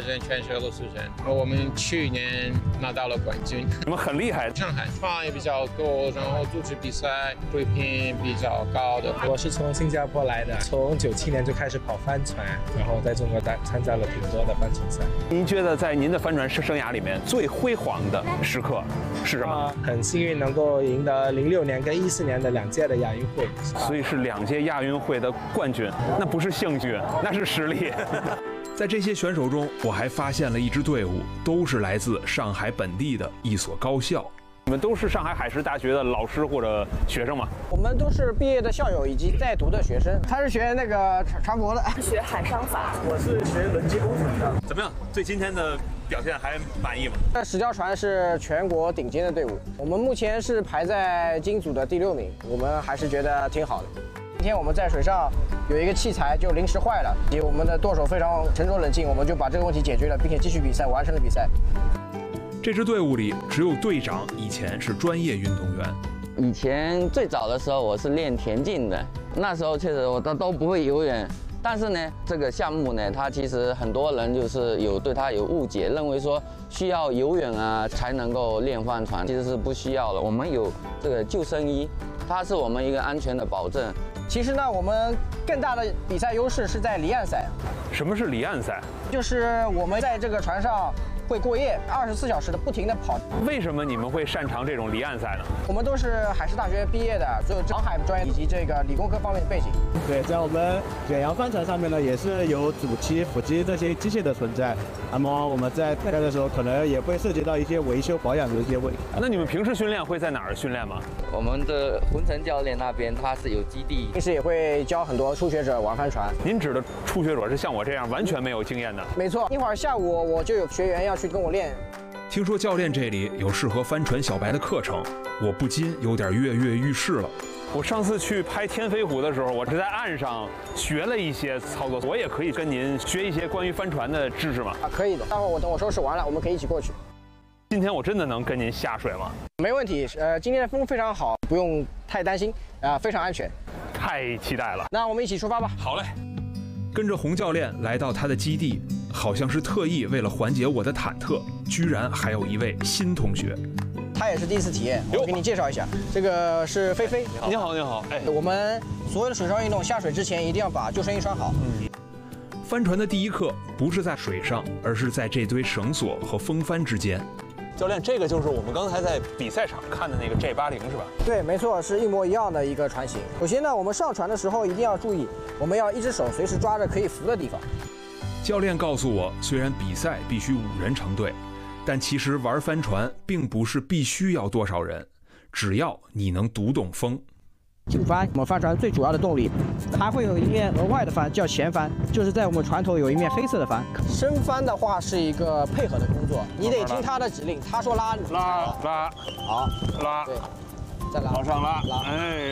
人，全是俄罗斯人。我们去年拿到了冠军， 你们很厉害。 上海船也比较多，然后组织比赛水平比较高的。 我是从新加坡来的，从97年就开始跑帆船，然后在中国参加了挺多的帆船赛。 您觉得在您的帆船生涯里面最辉煌的时刻是什么？ 很幸运能够赢得06年跟14年的2届的亚运会， 所以是2届亚运会的冠军，那不是兴趣，那是实力。 在这些选手中，我还发现了一支队伍，都是来自上海本地的一所高校。 你们都是上海海事大学的老师或者学生吗？ 我们都是毕业的校友以及在读的学生。他是学那个船舶的， 学海商法。 我是学轮机工程的。 怎么样？对今天的表现还满意吗？ 石礁船是全国顶尖的队伍，我们目前是排在金组的第6名，我们还是觉得挺好的。今天我们在水上有一个器材就临时坏了，我们的舵手非常沉着冷静，我们就把这个问题解决了，并且继续比赛，完成了比赛。 这支队伍里只有队长以前是专业运动员。 以前最早的时候我是练田径的，那时候确实我都不会游泳。但是呢，这个项目呢，它其实很多人就是对它有误解，认为说需要游泳啊才能够练帆船，其实是不需要的。我们有这个救生衣，它是我们一个安全的保证。 其实呢，我们更大的比赛优势是在离岸赛。 什么是离岸赛？ 就是我们在这个船上会过夜，24小时的不停的跑。 为什么你们会擅长这种离岸赛呢？ 我们都是海事大学毕业的，所有航海专业以及这个理工科方面的背景。 对，在我们远洋帆船上面呢，也是有主机、辅机这些机械的存在。那么我们在开的时候，可能也会涉及到一些维修保养的一些问题。 那你们平时训练会在哪儿训练吗？ 我们的浑成教练那边他是有基地， 平时也会教很多初学者玩帆船。 您指的初学者是像我这样完全没有经验的？ 没错，一会儿下午我就有学员要去跟我练。 听说教练这里有适合帆船小白的课程，我不禁有点跃跃欲试了。 我上次去拍天飞湖的时候，我是在岸上学了一些操作，我也可以跟您学一些关于帆船的知识吗？ 可以的，待会儿等我收拾完了，我们可以一起过去。 今天我真的能跟您下水吗？ 没问题，今天的风非常好，不用太担心，非常安全。 太期待了， 那我们一起出发吧。 好嘞。 跟着洪教练来到他的基地，好像是特意为了缓解我的忐忑，居然还有一位新同学。 他也是第一次体验，我给你介绍一下，这个是菲菲。 你好，你好。哎， 我们所有的水上运动下水之前一定要把救生衣穿好。 帆船的第一课不是在水上，而是在这堆绳索和风帆之间。 教练，这个就是我们刚才在比赛场看的那个 J80是吧？ 对，没错，是一模一样的一个船型。首先呢，我们上船的时候一定要注意，我们要一只手随时抓着可以扶的地方。 教练告诉我，虽然比赛必须5人成队，但其实玩帆船并不是必须要多少人，只要你能读懂风。 主帆，我们帆船最主要的动力，还会有一面额外的帆叫前帆，就是在我们船头有一面黑色的帆。升帆的话是一个配合的工作，你得听他的指令，他说拉，好， 拉， 对，再拉， 往上拉， 拉， 哎，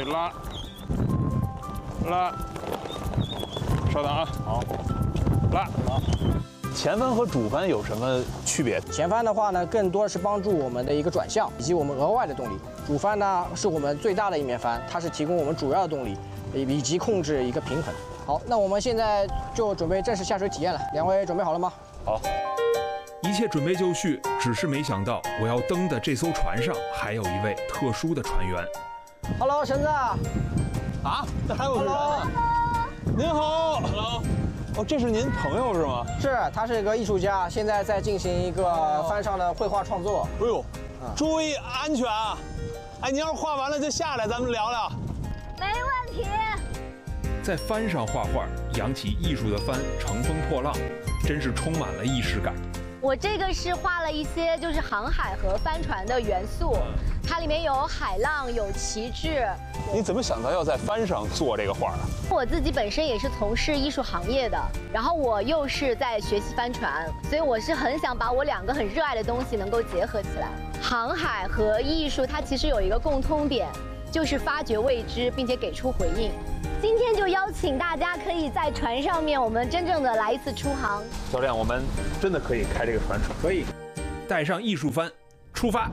拉，稍等啊，好，拉，好。前帆和主帆有什么区别？ 前帆的话呢，更多是帮助我们的一个转向以及我们额外的动力。主帆呢是我们最大的一面帆，它是提供我们主要的动力，以及控制一个平衡。好，那我们现在就准备正式下水体验了。2位准备好了吗？ 好， 一切准备就绪，只是没想到我要登的这艘船上还有一位特殊的船员。 Hello， 橙子。 啊，这还有人啊！您好 ，Hello。哦，这是您朋友是吗？ 是，他是一个艺术家，现在在进行一个帆上的绘画创作。 哎呦，注意安全啊！哎，您要是画完了就下来，咱们聊聊。 没问题。 在帆上画画，扬起艺术的帆乘风破浪，真是充满了仪式感。 我这个是画了一些就是航海和帆船的元素，它里面有海浪，有旗帜。 你怎么想到要在帆上做这个画啊？ 我自己本身也是从事艺术行业的，然后我又是在学习帆船，所以我是很想把我2个很热爱的东西能够结合起来。航海和艺术它其实有一个共通点，就是发掘未知并且给出回应。今天就邀请大家可以在船上面，我们真正的来一次出航。 教练，我们真的可以开这个船？ 可以， 带上艺术帆，出发。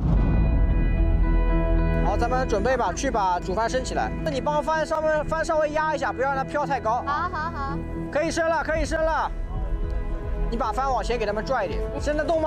好，咱们准备把主帆升起来。那你帮帆稍微压一下，不要让它飘太高。 好。 可以升了，可以升了。 你把帆往前给他们拽一点，真的动吗？